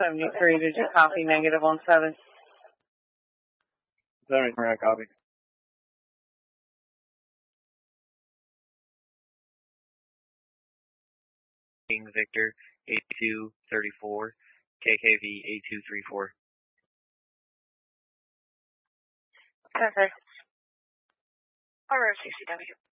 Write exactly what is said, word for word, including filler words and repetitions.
seventy-three, did you copy negative on seven? seventy-three, I copy. Victor, eight two three four, K K V eight two three four. Okay. R O C C W.